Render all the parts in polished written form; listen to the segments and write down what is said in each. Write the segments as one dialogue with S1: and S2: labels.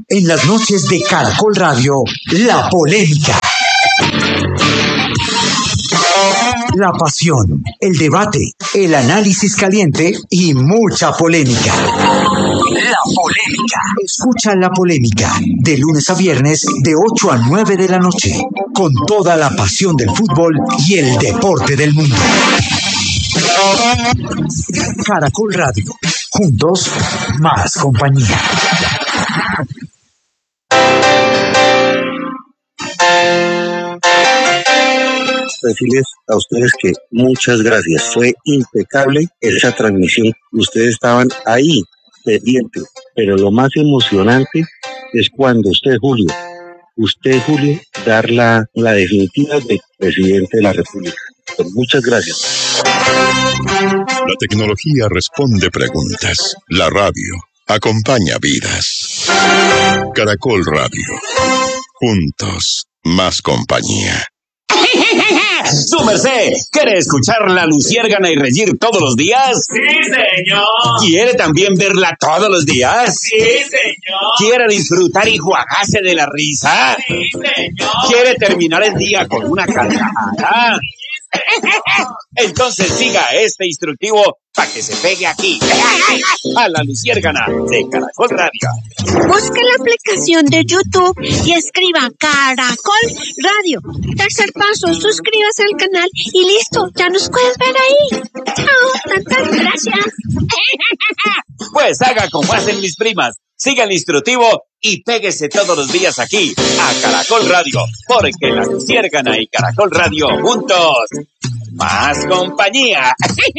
S1: En las noches de Caracol Radio, la polémica. La pasión, el debate, el análisis caliente y mucha polémica. La polémica. Escucha La Polémica de lunes a viernes de 8 a 9 de la noche, con toda la pasión del fútbol y el deporte del mundo. Caracol Radio. Juntos, más compañía.
S2: Decirles a ustedes que muchas gracias. Fue impecable esa transmisión. Ustedes estaban ahí, pendientes. Pero lo más emocionante es cuando usted, Julio, dar la definitiva de presidente de la República. Pues muchas gracias.
S3: La tecnología responde preguntas. La radio acompaña vidas. Caracol Radio. Juntos, más compañía.
S4: ¡Su merced! ¿Quiere escuchar La Luciérgana y reír todos los días?
S5: ¡Sí, señor!
S4: ¿Quiere también verla todos los días?
S5: ¡Sí, señor!
S4: ¿Quiere disfrutar y juagarse de la risa?
S5: ¡Sí, señor!
S4: ¿Quiere terminar el día con una carcajada? Entonces siga este instructivo para que se pegue aquí, a La Luciérgana de Caracol Radio.
S6: Busque la aplicación de YouTube y escriba Caracol Radio. Tercer paso, suscríbase al canal y listo, ya nos puedes ver ahí. Chao, tantas gracias.
S4: Pues haga como hacen mis primas. Siga el instructivo y péguese todos los días aquí, a Caracol Radio, porque La Luciérgana y Caracol Radio juntos, más compañía.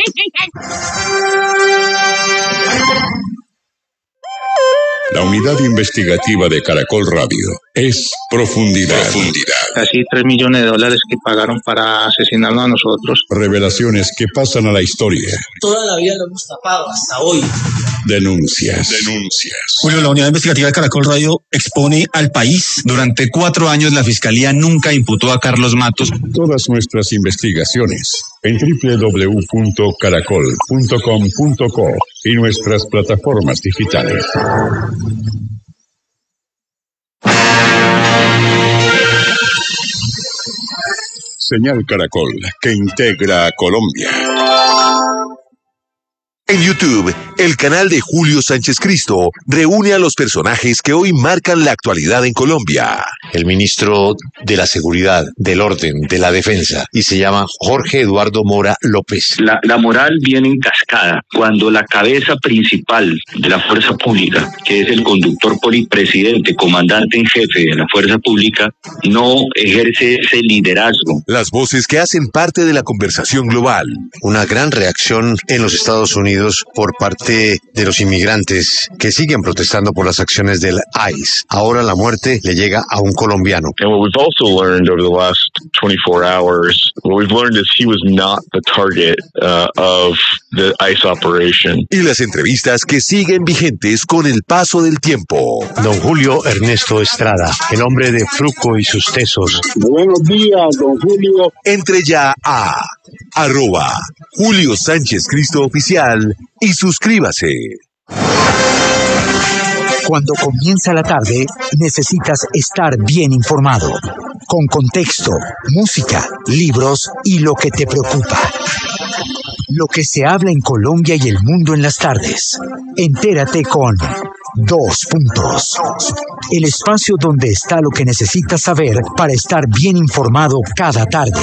S3: La unidad investigativa de Caracol Radio es Profundidad.
S2: Casi $3 millones que pagaron para asesinarnos a nosotros.
S3: Revelaciones que pasan a la historia.
S7: Toda la vida lo hemos tapado, hasta hoy.
S3: Denuncias.
S8: Julio, la unidad investigativa de Caracol Radio expone al país. Durante 4 años la Fiscalía nunca imputó a Carlos Matos.
S3: Todas nuestras investigaciones en www.caracol.com.co y nuestras plataformas digitales. Señal Caracol, que integra a Colombia.
S9: En YouTube, el canal de Julio Sánchez Cristo reúne a los personajes que hoy marcan la actualidad en Colombia.
S10: El ministro de la Seguridad, del Orden, de la Defensa, y se llama Jorge Eduardo Mora López.
S2: La moral viene en cascada cuando la cabeza principal de la fuerza pública, que es el conductor presidente, comandante en jefe de la fuerza pública, no ejerce ese liderazgo.
S9: Las voces que hacen parte de la conversación global.
S10: Una gran reacción en los Estados Unidos por parte de los inmigrantes que siguen protestando por las acciones del ICE. Ahora la muerte le llega a un colombiano.
S11: And what we've also learned over the last 24 hours, what we've learned is he was not the target of the ICE operation.
S9: Y las entrevistas que siguen vigentes con el paso del tiempo.
S10: Don Julio Ernesto Estrada, el hombre de Fruco y sus tesos.
S2: Buenos días, don Julio.
S9: Entre ya a @Julio Sánchez Cristo Oficial y suscríbase.
S1: Cuando comienza la tarde, necesitas estar bien informado, con contexto, música, libros y lo que te preocupa. Lo que se habla en Colombia y el mundo en las tardes. Entérate con 2 puntos. El espacio donde está lo que necesitas saber para estar bien informado cada tarde.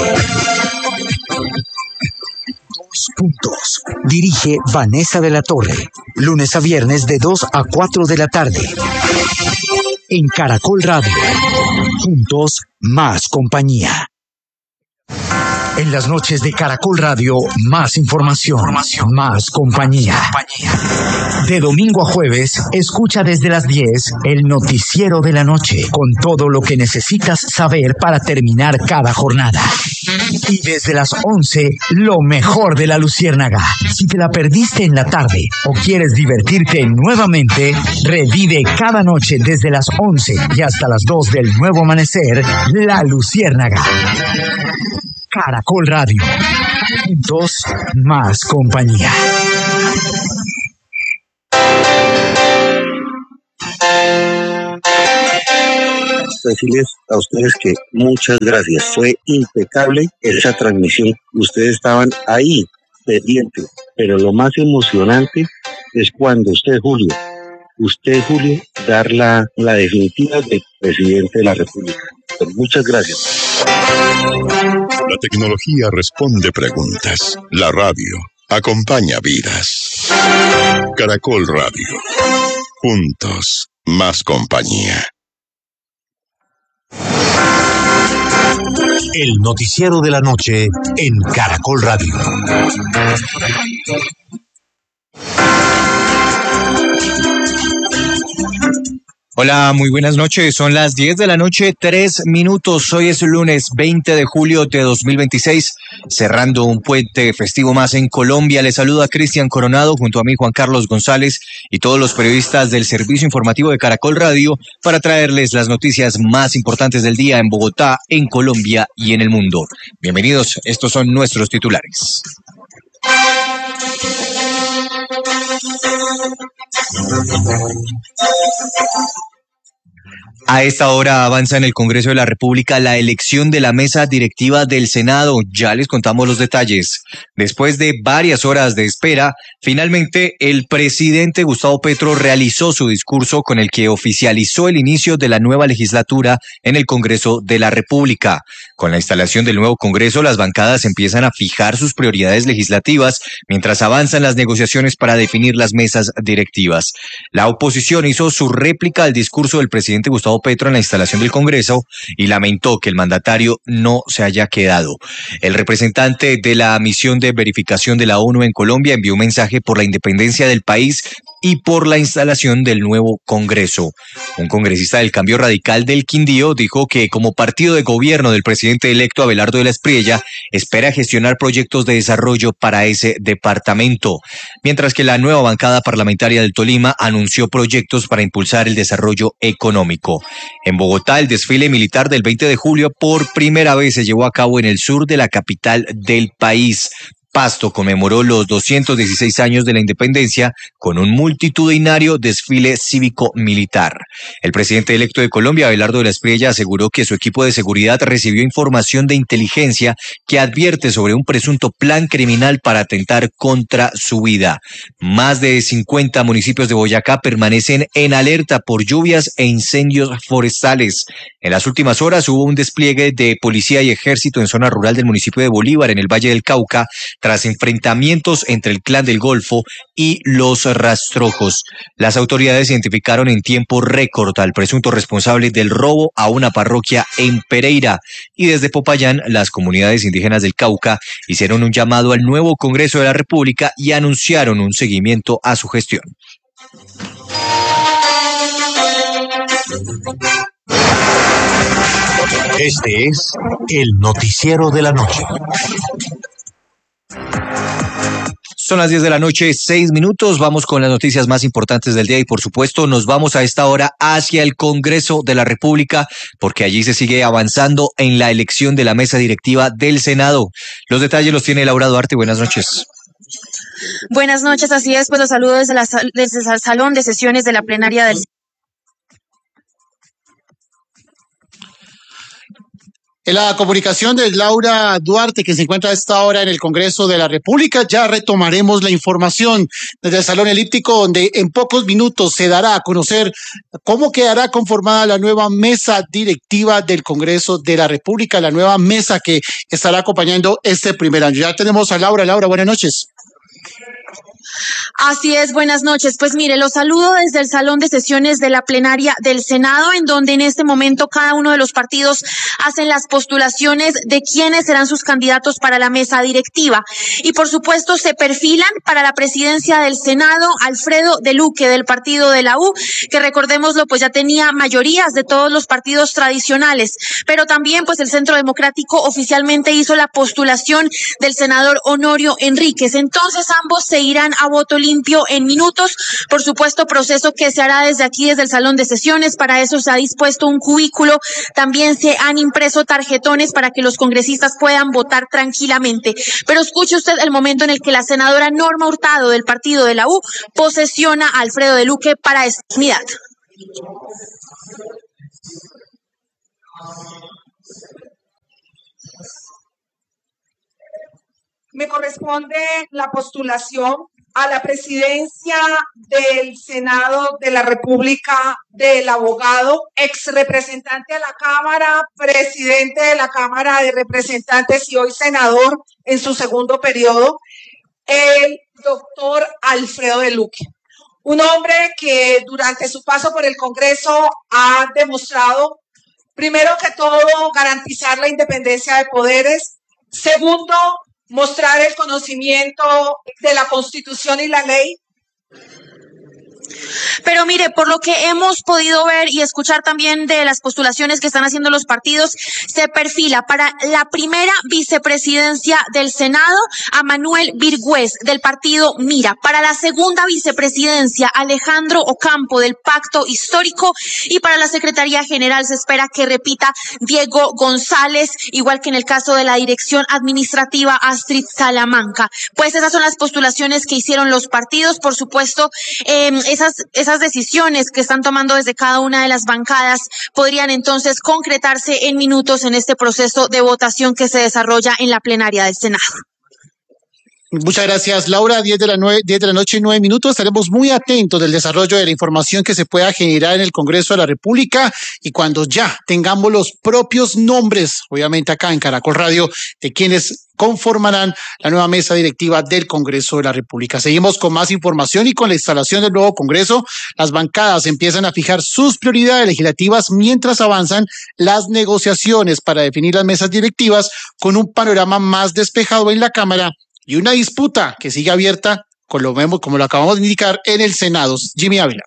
S1: 2 puntos. Dirige Vanessa de la Torre. Lunes a viernes de 2 a 4 de la tarde. En Caracol Radio. Juntos, más compañía. En las noches de Caracol Radio, más información, más compañía. De domingo a jueves, escucha desde las 10 el noticiero de la noche, con todo lo que necesitas saber para terminar cada jornada. Y desde las 11, lo mejor de La Luciérnaga. Si te la perdiste en la tarde o quieres divertirte nuevamente, revive cada noche desde las 11 y hasta las 2 del nuevo amanecer, La Luciérnaga. Caracol Radio. Juntos, más compañía.
S12: decirles a ustedes que muchas gracias. Fue impecable esa transmisión. Ustedes estaban ahí, pendientes. Pero lo más emocionante es cuando usted, Julio, dar la definitiva de presidente de la República. Pues muchas gracias.
S3: La tecnología responde preguntas. La radio acompaña vidas. Caracol Radio. Juntos, más compañía.
S1: El noticiero de la noche en Caracol Radio.
S13: Hola, muy buenas noches. Son las 10 de la noche, 3 minutos. Hoy es el lunes 20 de julio de 2026, cerrando un puente festivo más en Colombia. Les saluda Cristian Coronado junto a mí, Juan Carlos González, y todos los periodistas del servicio informativo de Caracol Radio para traerles las noticias más importantes del día en Bogotá, en Colombia y en el mundo. Bienvenidos, estos son nuestros titulares. A esta hora avanza en el Congreso de la República la elección de la mesa directiva del Senado. Ya les contamos los detalles. Después de varias horas de espera, finalmente el presidente Gustavo Petro realizó su discurso con el que oficializó el inicio de la nueva legislatura en el Congreso de la República. Con la instalación del nuevo Congreso, las bancadas empiezan a fijar sus prioridades legislativas mientras avanzan las negociaciones para definir las mesas directivas. La oposición hizo su réplica al discurso del presidente Gustavo Petro en la instalación del Congreso y lamentó que el mandatario no se haya quedado. El representante de la misión de verificación de la ONU en Colombia envió un mensaje por la independencia del país y por la instalación del nuevo Congreso. Un congresista del Cambio Radical del Quindío dijo que como partido de gobierno del presidente electo Abelardo de la Espriella espera gestionar proyectos de desarrollo para ese departamento, mientras que la nueva bancada parlamentaria del Tolima anunció proyectos para impulsar el desarrollo económico. En Bogotá, el desfile militar del 20 de julio por primera vez se llevó a cabo en el sur de la capital del país. Pasto conmemoró los 216 años de la independencia con un multitudinario desfile cívico-militar. El presidente electo de Colombia, Abelardo de la Espriella, aseguró que su equipo de seguridad recibió información de inteligencia que advierte sobre un presunto plan criminal para atentar contra su vida. Más de 50 municipios de Boyacá permanecen en alerta por lluvias e incendios forestales. En las últimas horas hubo un despliegue de policía y ejército en zona rural del municipio de Bolívar, en el Valle del Cauca, tras enfrentamientos entre el Clan del Golfo y los Rastrojos. Las autoridades identificaron en tiempo récord al presunto responsable del robo a una parroquia en Pereira. Y desde Popayán, las comunidades indígenas del Cauca hicieron un llamado al nuevo Congreso de la República y anunciaron un seguimiento a su gestión.
S1: Este es el noticiero de la noche.
S13: Son las 10 de la noche, 6 minutos. Vamos con las noticias más importantes del día y, por supuesto, nos vamos a esta hora hacia el Congreso de la República porque allí se sigue avanzando en la elección de la mesa directiva del Senado. Los detalles los tiene Laura Duarte. Buenas noches.
S14: Buenas noches, así es, pues los saludo desde el salón de sesiones de la plenaria del
S15: En la comunicación de Laura Duarte, que se encuentra a esta hora en el Congreso de la República, ya retomaremos la información desde el Salón Elíptico, donde en pocos minutos se dará a conocer cómo quedará conformada la nueva mesa directiva del Congreso de la República, la nueva mesa que estará acompañando este primer año. Ya tenemos a Laura. Laura, buenas noches.
S14: Así es, buenas noches. Pues mire, los saludo desde el salón de sesiones de la plenaria del Senado, en donde en este momento cada uno de los partidos hacen las postulaciones de quiénes serán sus candidatos para la mesa directiva. Y por supuesto se perfilan para la presidencia del Senado Alfredo de Luque, del partido de la U, que recordémoslo, pues ya tenía mayorías de todos los partidos tradicionales. Pero también pues el Centro Democrático oficialmente hizo la postulación del senador Honorio Enríquez. Entonces ambos se irán a voto limpio en minutos, por supuesto, proceso que se hará desde aquí, desde el salón de sesiones. Para eso se ha dispuesto un cubículo, también se han impreso tarjetones para que los congresistas puedan votar tranquilamente. Pero escuche usted el momento en el que la senadora Norma Hurtado del partido de la U posesiona a Alfredo de Luque para esta unidad.
S16: corresponde la postulación a la presidencia del Senado de la República del abogado, ex representante de la Cámara, presidente de la Cámara de Representantes y hoy senador en su segundo periodo, el doctor Alfredo de Luque. Un hombre que durante su paso por el Congreso ha demostrado, primero que todo, garantizar la independencia de poderes. Segundo, mostrar el conocimiento de la Constitución y la ley.
S14: Pero mire, por lo que hemos podido ver y escuchar también de las postulaciones que están haciendo los partidos, se perfila para la primera vicepresidencia del Senado a Manuel Virgües del partido Mira, para la segunda vicepresidencia Alejandro Ocampo del Pacto Histórico y para la Secretaría General se espera que repita Diego González, igual que en el caso de la Dirección Administrativa Astrid Salamanca. Pues esas son las postulaciones que hicieron los partidos, por supuesto, esas decisiones que están tomando desde cada una de las bancadas podrían entonces concretarse en minutos en este proceso de votación que se desarrolla en la plenaria del Senado.
S15: Muchas gracias, Laura. 10 de la noche, 9 minutos. Estaremos muy atentos del desarrollo de la información que se pueda generar en el Congreso de la República y cuando ya tengamos los propios nombres, obviamente acá en Caracol Radio, de quienes conformarán la nueva mesa directiva del Congreso de la República. Seguimos con más información y con la instalación del nuevo Congreso, las bancadas empiezan a fijar sus prioridades legislativas mientras avanzan las negociaciones para definir las mesas directivas con un panorama más despejado en la Cámara y una disputa que sigue abierta, como lo acabamos de indicar, en el Senado. Jimmy Ávila.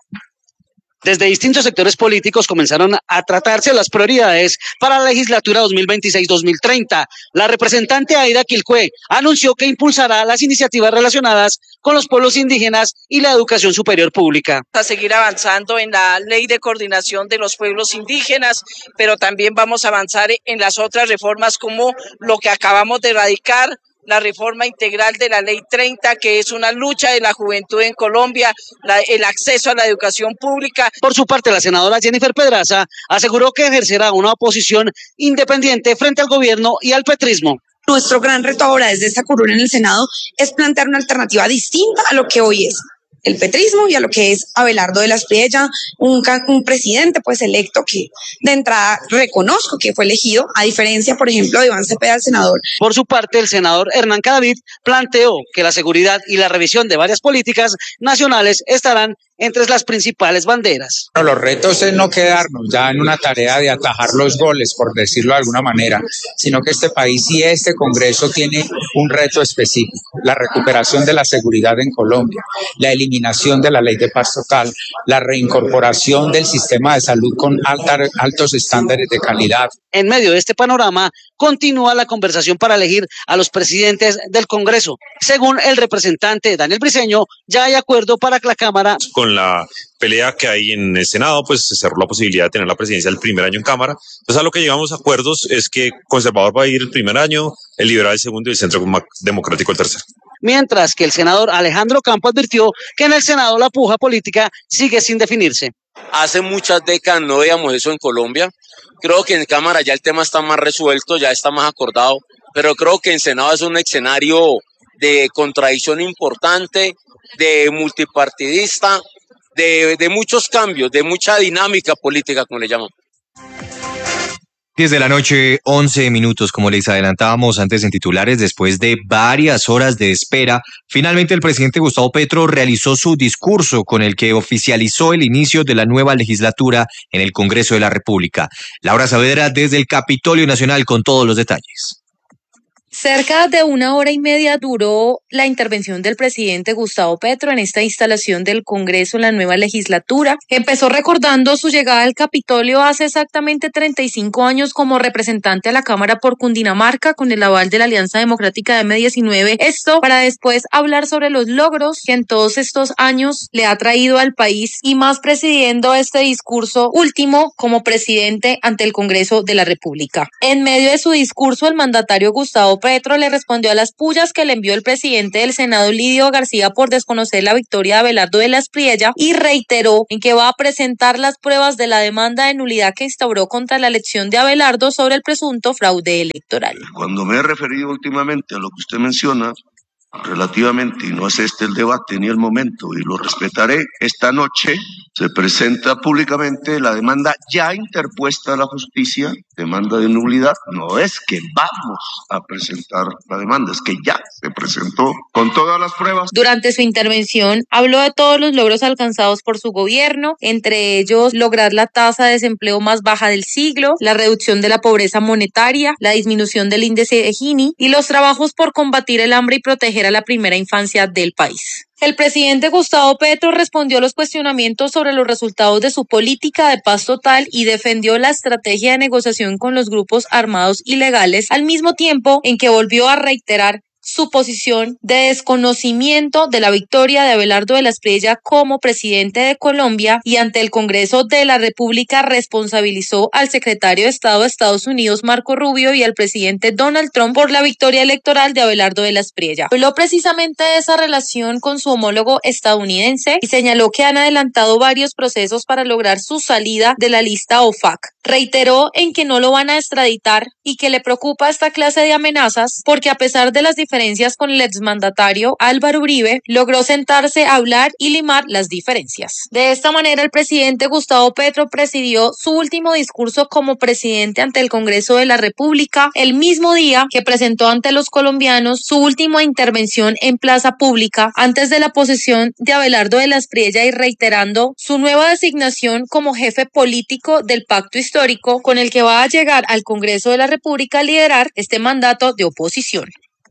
S17: Desde distintos sectores políticos comenzaron a tratarse las prioridades para la legislatura 2026-2030. La representante Aida Quilcue anunció que impulsará las iniciativas relacionadas con los pueblos indígenas y la educación superior pública.
S18: A seguir avanzando en la ley de coordinación de los pueblos indígenas, pero también vamos a avanzar en las otras reformas como lo que acabamos de radicar, la reforma integral de la Ley 30, que es una lucha de la juventud en Colombia, el acceso a la educación pública.
S17: Por su parte, la senadora Jennifer Pedraza aseguró que ejercerá una oposición independiente frente al gobierno y al petrismo.
S19: Nuestro gran reto ahora desde esta curul en el Senado es plantear una alternativa distinta a lo que hoy es el petrismo y a lo que es Abelardo de las Priella, un presidente pues electo que de entrada reconozco que fue elegido, a diferencia, por ejemplo, de Iván Cepeda, el senador.
S17: Por su parte, el senador Hernán Cadavid planteó que la seguridad y la revisión de varias políticas nacionales estarán entre las principales banderas.
S20: Los retos es no quedarnos ya en una tarea de atajar los goles, por decirlo de alguna manera, sino que este país y este Congreso tiene un reto específico, la recuperación de la seguridad en Colombia, la eliminación de la ley de paz total, la reincorporación del sistema de salud con altos estándares de calidad.
S17: En medio de este panorama, continúa la conversación para elegir a los presidentes del Congreso. Según el representante Daniel Briceño, ya hay acuerdo para que la Cámara...
S21: Con la pelea que hay en el Senado, pues se cerró la posibilidad de tener la presidencia el primer año en Cámara. Entonces, a lo que llegamos a acuerdos es que Conservador va a ir el primer año, el Liberal el segundo y el Centro Democrático el tercero.
S17: Mientras que el senador Alejandro Campo advirtió que en el Senado la puja política sigue sin definirse.
S22: Hace muchas décadas no veíamos eso en Colombia. Creo que en Cámara ya el tema está más resuelto, ya está más acordado, pero creo que en Senado es un escenario de contradicción importante, de multipartidista, de muchos cambios, de mucha dinámica política, como le llaman.
S13: 10 de la noche, 11 minutos, como les adelantábamos antes en titulares, después de varias horas de espera, finalmente el presidente Gustavo Petro realizó su discurso con el que oficializó el inicio de la nueva legislatura en el Congreso de la República. Laura Saavedra desde el Capitolio Nacional con todos los detalles.
S23: Cerca de 1 hora y media duró la intervención del presidente Gustavo Petro en esta instalación del Congreso en la nueva legislatura. Empezó recordando su llegada al Capitolio hace exactamente 35 años como representante a la Cámara por Cundinamarca con el aval de la Alianza Democrática de M19. Esto para después hablar sobre los logros que en todos estos años le ha traído al país y más presidiendo este discurso último como presidente ante el Congreso de la República. En medio de su discurso, el mandatario Gustavo Petro le respondió a las pullas que le envió el presidente del Senado, Lidio García, por desconocer la victoria de Abelardo de las Priella y reiteró en que va a presentar las pruebas de la demanda de nulidad que instauró contra la elección de Abelardo sobre el presunto fraude electoral.
S24: Cuando me he referido últimamente a lo que usted menciona,
S4: relativamente, y no es este el debate ni el momento, y lo respetaré, esta noche se presenta públicamente la demanda ya interpuesta a la justicia, demanda de nulidad. No es que vamos a presentar la demanda, es que ya se presentó con todas las pruebas.
S23: Durante su intervención habló de todos los logros alcanzados por su gobierno, entre ellos lograr la tasa de desempleo más baja del siglo, la reducción de la pobreza monetaria, la disminución del índice de Gini y los trabajos por combatir el hambre y proteger a la primera infancia del país. El presidente Gustavo Petro respondió a los cuestionamientos sobre los resultados de su política de paz total y defendió la estrategia de negociación con los grupos armados ilegales, al mismo tiempo en que volvió a reiterar su posición de desconocimiento de la victoria de Abelardo de la Espriella como presidente de Colombia, y ante el Congreso de la República responsabilizó al secretario de Estado de Estados Unidos, Marco Rubio, y al presidente Donald Trump por la victoria electoral de Abelardo de la Espriella. Habló precisamente de esa relación con su homólogo estadounidense y señaló que han adelantado varios procesos para lograr su salida de la lista OFAC. Reiteró en que no lo van a extraditar y que le preocupa esta clase de amenazas porque, a pesar de las diferencias con el exmandatario Álvaro Uribe, logró sentarse a hablar y limar las diferencias. De esta manera, el presidente Gustavo Petro presidió su último discurso como presidente ante el Congreso de la República el mismo día que presentó ante los colombianos su última intervención en plaza pública antes de la posesión de Abelardo de la Espriella, y reiterando su nueva designación como jefe político del pacto histórico con el que va a llegar al Congreso de la República a liderar este mandato de oposición.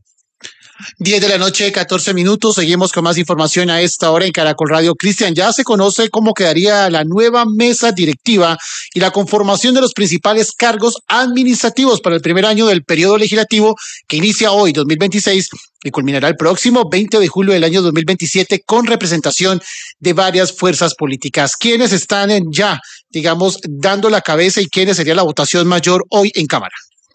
S15: 10 de la noche, 14 minutos. Seguimos con más información a esta hora en Caracol Radio. Cristian, ya se conoce cómo quedaría la nueva mesa directiva y la conformación de los principales cargos administrativos para el primer año del periodo legislativo que inicia hoy, 2026, y culminará el próximo 20 de julio del año 2027 con representación de varias fuerzas políticas. ¿Quiénes están ya, dando la cabeza y quiénes sería la votación mayor hoy en Cámara?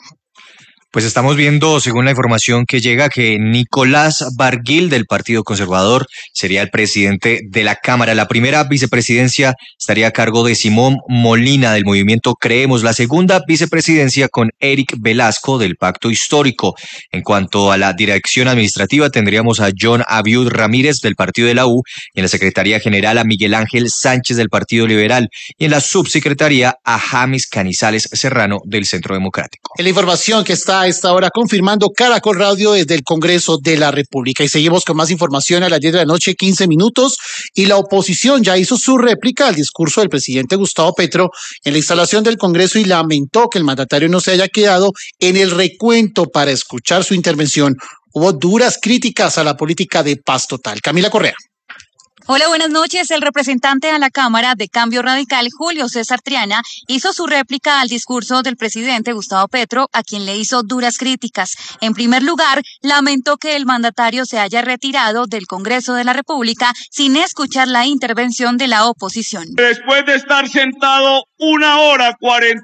S13: Pues estamos viendo, según la información que llega, que Nicolás Barguil del Partido Conservador sería el presidente de la Cámara. La primera vicepresidencia estaría a cargo de Simón Molina del movimiento Creemos. La segunda vicepresidencia con Eric Velasco del Pacto Histórico. En cuanto a la dirección administrativa, tendríamos a John Abiud Ramírez del Partido de la U, y en la Secretaría General a Miguel Ángel Sánchez del Partido Liberal, y en la subsecretaría a James Canizales Serrano del Centro Democrático.
S15: En la información que está a esta hora confirmando Caracol Radio desde el Congreso de la República. Y seguimos con más información a las 10 de la noche, 15 minutos. Y la oposición ya hizo su réplica al discurso del presidente Gustavo Petro en la instalación del Congreso y lamentó que el mandatario no se haya quedado en el recuento para escuchar su intervención. Hubo duras críticas a la política de paz total. Camila Correa.
S5: Hola, buenas noches. El representante a la Cámara de Cambio Radical, Julio César Triana, hizo su réplica al discurso del presidente Gustavo Petro, a quien le hizo duras críticas. En primer lugar, lamentó que el mandatario se haya retirado del Congreso de la República sin escuchar la intervención de la oposición.
S6: Después de estar sentado 1 hora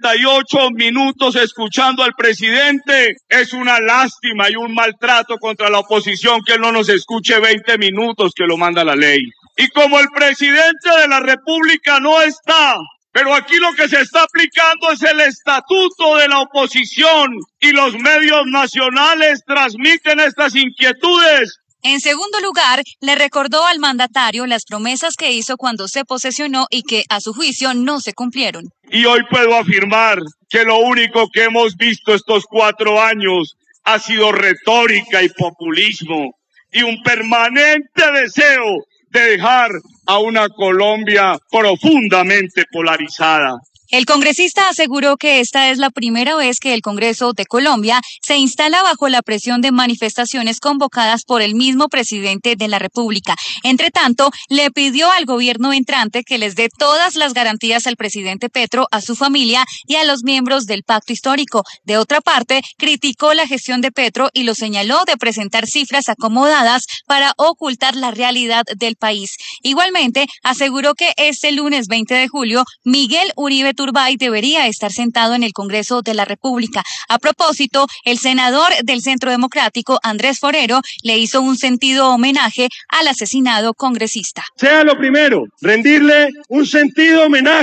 S6: 48 minutos escuchando al presidente, es una lástima y un maltrato contra la oposición que él no nos escuche 20 minutos que lo manda la ley. Y como el presidente de la República no está, pero aquí lo que se está aplicando es el estatuto de la oposición y los medios nacionales transmiten estas inquietudes.
S5: En segundo lugar, le recordó al mandatario las promesas que hizo cuando se posesionó y que, a su juicio, no se cumplieron.
S6: Y hoy puedo afirmar que lo único que hemos visto estos 4 años ha sido retórica y populismo y un permanente deseo de dejar a una Colombia profundamente polarizada.
S5: El congresista aseguró que esta es la primera vez que el Congreso de Colombia se instala bajo la presión de manifestaciones convocadas por el mismo presidente de la República. Entre tanto, le pidió al gobierno entrante que les dé todas las garantías al presidente Petro, a su familia y a los miembros del Pacto Histórico. De otra parte, criticó la gestión de Petro y lo señaló de presentar cifras acomodadas para ocultar la realidad del país. Igualmente, aseguró que este lunes 20 de julio, Miguel Uribe Turbay debería estar sentado en el Congreso de la República. A propósito, el senador del Centro Democrático, Andrés Forero, le hizo un sentido homenaje al asesinado congresista.
S6: Sea lo primero, rendirle un sentido homenaje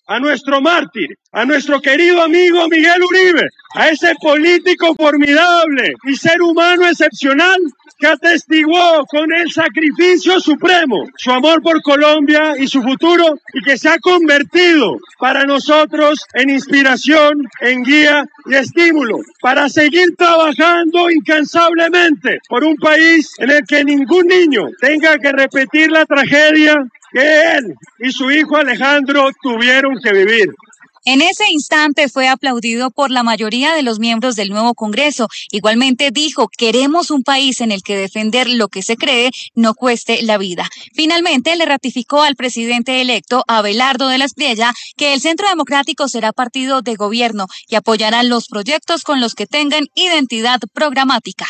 S6: a nuestro mártir, a nuestro querido amigo Miguel Uribe, a ese político formidable y ser humano excepcional que atestiguó con el sacrificio supremo su amor por Colombia y su futuro, y que se ha convertido para nosotros en inspiración, en guía y estímulo para seguir trabajando incansablemente por un país en el que ningún niño tenga que repetir la tragedia que él y su hijo Alejandro tuvieron que vivir.
S5: En ese instante fue aplaudido por la mayoría de los miembros del nuevo Congreso. Igualmente dijo, queremos un país en el que defender lo que se cree no cueste la vida. Finalmente le ratificó al presidente electo, Abelardo de la Espriella, que el Centro Democrático será partido de gobierno y apoyará los proyectos con los que tengan identidad programática.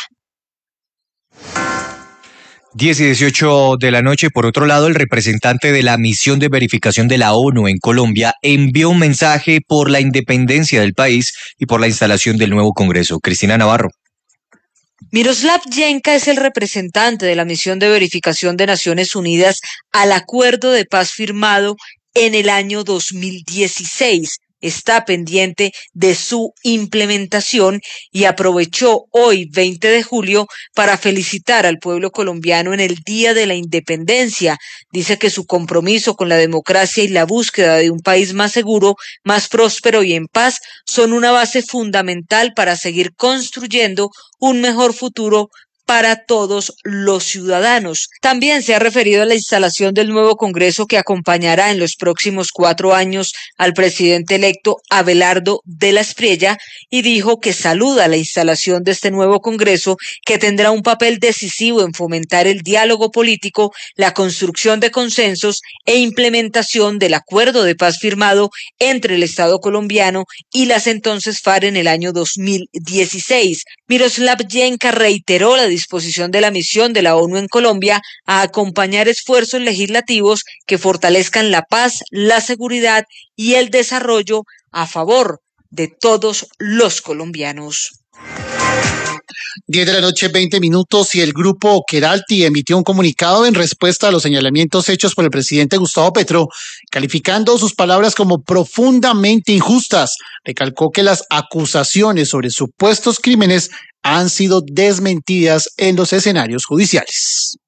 S13: 10:18 de la noche. Por otro lado, el representante de la misión de verificación de la ONU en Colombia envió un mensaje por la independencia del país y por la instalación del nuevo Congreso. Cristina Navarro.
S7: Miroslav Jenca es el representante de la misión de verificación de Naciones Unidas al acuerdo de paz firmado en el año 2016. Está pendiente de su implementación y aprovechó hoy, 20 de julio, para felicitar al pueblo colombiano en el Día de la Independencia. Dice que su compromiso con la democracia y la búsqueda de un país más seguro, más próspero y en paz son una base fundamental para seguir construyendo un mejor futuro para todos los ciudadanos. También se ha referido a la instalación del nuevo Congreso que acompañará en los próximos 4 años al presidente electo Abelardo de la Espriella y dijo que saluda la instalación de este nuevo Congreso que tendrá un papel decisivo en fomentar el diálogo político, la construcción de consensos e implementación del acuerdo de paz firmado entre el Estado colombiano y las entonces FARC en el año 2016. Miroslav Jenca reiteró la disposición de la misión de la ONU en Colombia a acompañar esfuerzos legislativos que fortalezcan la paz, la seguridad y el desarrollo a favor de todos los colombianos.
S15: 10 de la noche, 20 minutos, y el grupo Keralty emitió un comunicado en respuesta a los señalamientos hechos por el presidente Gustavo Petro, calificando sus palabras como profundamente injustas. Recalcó que las acusaciones sobre supuestos crímenes han sido desmentidas en los escenarios judiciales.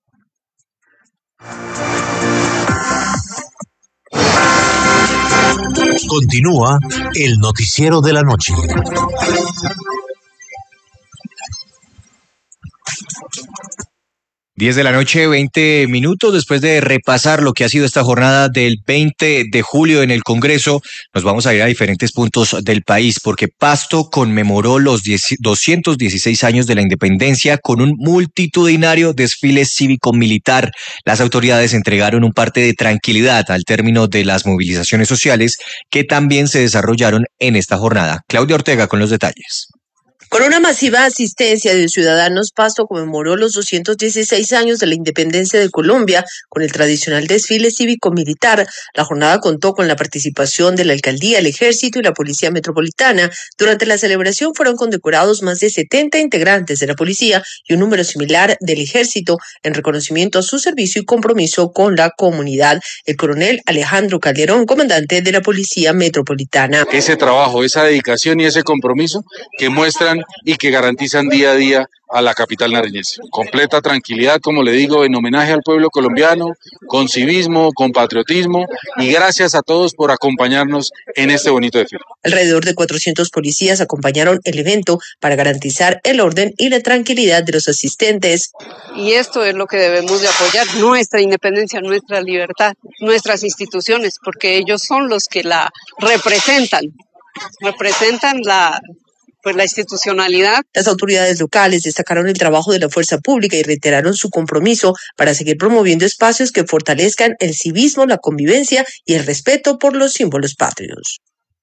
S1: Continúa el noticiero de la noche.
S13: Diez de la noche, 20 minutos. Después de repasar lo que ha sido esta jornada del 20 de julio en el Congreso, nos vamos a ir a diferentes puntos del país, porque Pasto conmemoró los 216 años de la independencia con un multitudinario desfile cívico-militar. Las autoridades entregaron un parte de tranquilidad al término de las movilizaciones sociales que también se desarrollaron en esta jornada. Claudia Ortega con los detalles.
S8: Con una masiva asistencia de ciudadanos, Pasto conmemoró los 216 años de la independencia de Colombia con el tradicional desfile cívico-militar. La jornada contó con la participación de la alcaldía, el ejército y la policía metropolitana. Durante la celebración fueron condecorados más de 70 integrantes de la policía y un número similar del ejército en reconocimiento a su servicio y compromiso con la comunidad. El coronel Alejandro Calderón, comandante de la policía metropolitana.
S11: Ese trabajo, esa dedicación y ese compromiso que muestran y que garantizan día a día a la capital nariñense. Completa tranquilidad, como le digo, en homenaje al pueblo colombiano, con civismo, con patriotismo, y gracias a todos por acompañarnos en este bonito desfile.
S8: Alrededor de 400 policías acompañaron el evento para garantizar el orden y la tranquilidad de los asistentes.
S24: Y esto es lo que debemos de apoyar, nuestra independencia, nuestra libertad, nuestras instituciones, porque ellos son los que la representan la institucionalidad.
S8: Las autoridades locales destacaron el trabajo de la fuerza pública y reiteraron su compromiso para seguir promoviendo espacios que fortalezcan el civismo, la convivencia y el respeto por los símbolos patrios.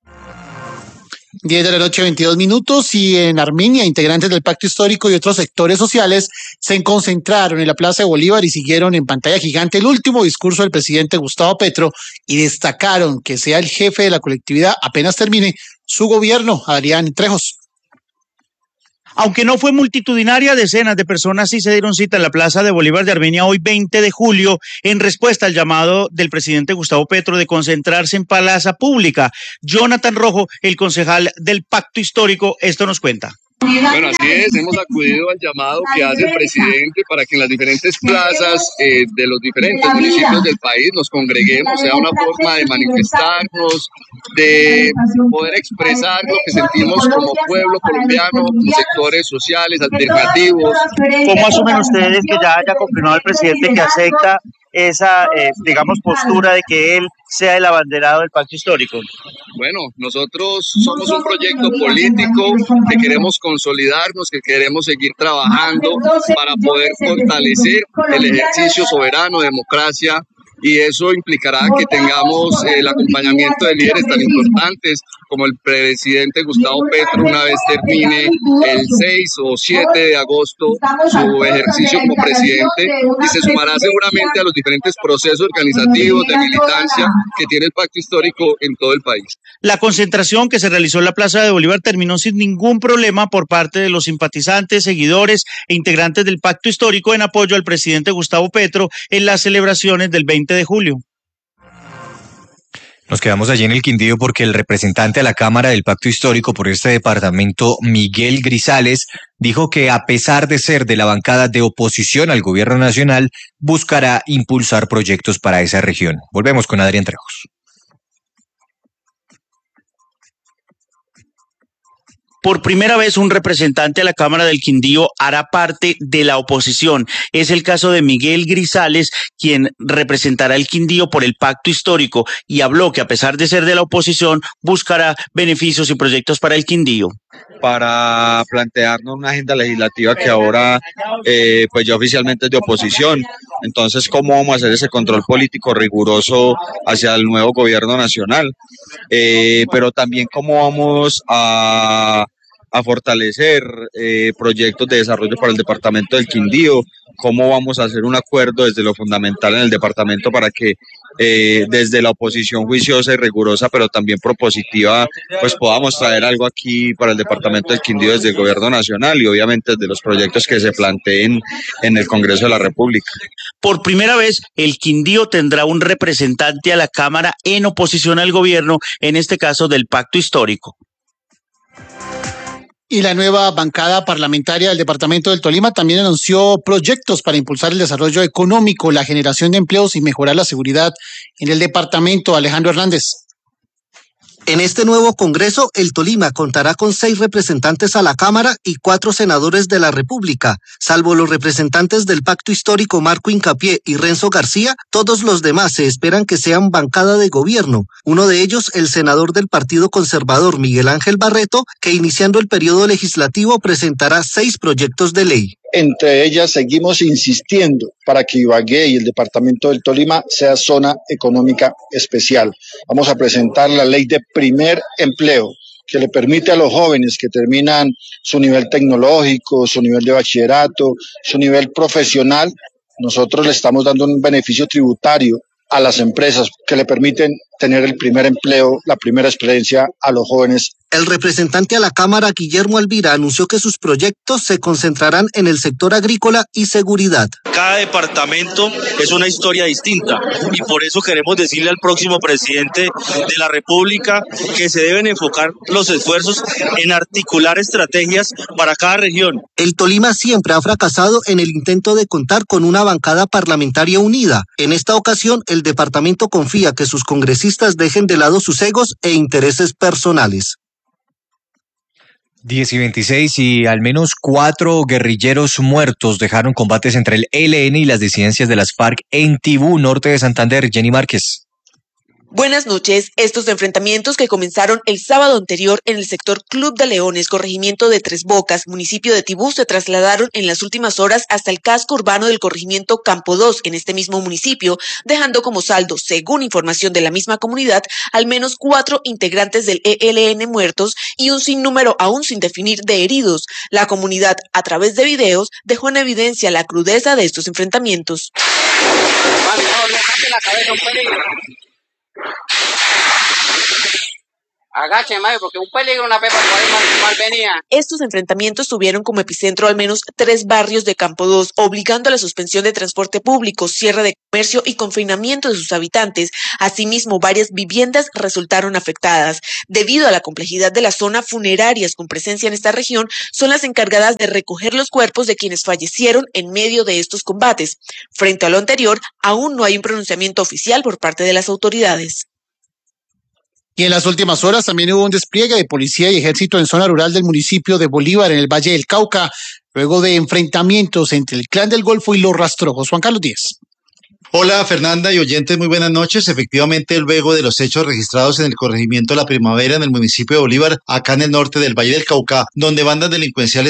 S15: 10 de la noche, 22 minutos, y en Armenia, integrantes del Pacto Histórico y otros sectores sociales se concentraron en la Plaza de Bolívar y siguieron en pantalla gigante el último discurso del presidente Gustavo Petro y destacaron que sea el jefe de la colectividad apenas termine su gobierno, Adrián Trejos.
S2: Aunque no fue multitudinaria, decenas de personas sí se dieron cita en la Plaza de Bolívar de Armenia hoy 20 de julio en respuesta al llamado del presidente Gustavo Petro de concentrarse en plaza pública. Jonathan Rojo, el concejal del Pacto Histórico, esto nos cuenta.
S9: Bueno, así es, hemos acudido al llamado que hace el presidente para que en las diferentes plazas de los diferentes municipios del país nos congreguemos, sea una forma de manifestarnos, de poder expresar lo que sentimos como pueblo colombiano, sectores sociales, alternativos.
S2: ¿Cómo asumen ustedes que ya haya confirmado el presidente que acepta esa, postura de que él sea el abanderado del Pacto Histórico?
S9: Bueno, nosotros somos un proyecto político que queremos consolidarnos, que queremos seguir trabajando para poder fortalecer el ejercicio soberano de democracia, y eso implicará que tengamos el acompañamiento de líderes tan importantes como el presidente Gustavo Petro una vez termine el 6 o 7 de agosto su ejercicio como presidente, y se sumará seguramente a los diferentes procesos organizativos de militancia que tiene el Pacto Histórico en todo el país.
S2: La concentración que se realizó en la Plaza de Bolívar terminó sin ningún problema por parte de los simpatizantes, seguidores e integrantes del Pacto Histórico en apoyo al presidente Gustavo Petro en las celebraciones del 20 de julio.
S13: Nos quedamos allí en el Quindío porque el representante a la Cámara del Pacto Histórico por este departamento, Miguel Grisales, dijo que a pesar de ser de la bancada de oposición al gobierno nacional, buscará impulsar proyectos para esa región. Volvemos con Adrián Trejos.
S2: Por primera vez un representante a la Cámara del Quindío hará parte de la oposición. Es el caso de Miguel Grisales, quien representará el Quindío por el Pacto Histórico, y habló que a pesar de ser de la oposición buscará beneficios y proyectos para el Quindío.
S10: Para plantearnos una agenda legislativa que ahora pues ya oficialmente es de oposición. Entonces, ¿cómo vamos a hacer ese control político riguroso hacia el nuevo gobierno nacional? Pero también cómo vamos a fortalecer proyectos de desarrollo para el departamento del Quindío, cómo vamos a hacer un acuerdo desde lo fundamental en el departamento para que desde la oposición juiciosa y rigurosa, pero también propositiva, pues podamos traer algo aquí para el departamento del Quindío desde el gobierno nacional y obviamente desde los proyectos que se planteen en el Congreso de la República.
S2: Por primera vez, el Quindío tendrá un representante a la Cámara en oposición al gobierno, en este caso del Pacto Histórico.
S15: Y la nueva bancada parlamentaria del departamento del Tolima también anunció proyectos para impulsar el desarrollo económico, la generación de empleos y mejorar la seguridad en el departamento. Alejandro Hernández.
S12: En este nuevo Congreso, el Tolima contará con 6 representantes a la Cámara y 4 senadores de la República. Salvo los representantes del Pacto Histórico Marco Hincapié y Renzo García, todos los demás se esperan que sean bancada de gobierno. Uno de ellos, el senador del Partido Conservador Miguel Ángel Barreto, que iniciando el periodo legislativo presentará 6 proyectos de ley.
S25: Entre ellas seguimos insistiendo para que Ibagué y el departamento del Tolima sea zona económica especial. Vamos a presentar la ley de primer empleo, que le permite a los jóvenes que terminan su nivel tecnológico, su nivel de bachillerato, su nivel profesional, nosotros le estamos dando un beneficio tributario a las empresas que le permiten tener el primer empleo, la primera experiencia a los jóvenes.
S12: El representante a la Cámara, Guillermo Alvira, anunció que sus proyectos se concentrarán en el sector agrícola y seguridad.
S26: Cada departamento es una historia distinta y por eso queremos decirle al próximo presidente de la República que se deben enfocar los esfuerzos en articular estrategias para cada región.
S12: El Tolima siempre ha fracasado en el intento de contar con una bancada parlamentaria unida. En esta ocasión, el departamento confía que sus congresistas dejen de lado sus egos e intereses personales.
S13: 10:26 y al menos 4 guerrilleros muertos dejaron combates entre el ELN y las disidencias de las FARC en Tibú, norte de Santander. Jenny Márquez.
S27: Buenas noches. Estos enfrentamientos que comenzaron el sábado anterior en el sector Club de Leones, corregimiento de Tres Bocas, municipio de Tibú, se trasladaron en las últimas horas hasta el casco urbano del corregimiento Campo 2, en este mismo municipio, dejando como saldo, según información de la misma comunidad, al menos 4 integrantes del ELN muertos y un sinnúmero aún sin definir de heridos. La comunidad, a través de videos, dejó en evidencia la crudeza de estos enfrentamientos.
S3: Agache, mae, porque un peligro una pepa por ahí mal venía.
S27: Estos enfrentamientos tuvieron como epicentro al menos 3 barrios de Campo 2, obligando a la suspensión de transporte público, cierre de comercio y confinamiento de sus habitantes. Asimismo, varias viviendas resultaron afectadas. Debido a la complejidad de la zona, funerarias con presencia en esta región son las encargadas de recoger los cuerpos de quienes fallecieron en medio de estos combates. Frente a lo anterior, aún no hay un pronunciamiento oficial por parte de las autoridades.
S15: Y en las últimas horas también hubo un despliegue de policía y ejército en zona rural del municipio de Bolívar, en el Valle del Cauca, luego de enfrentamientos entre el Clan del Golfo y los Rastrojos. Juan Carlos Díez.
S14: Hola Fernanda y oyentes, muy buenas noches. Efectivamente, luego de los hechos registrados en el corregimiento La Primavera en el municipio de Bolívar, acá en el norte del Valle del Cauca, donde bandas delincuenciales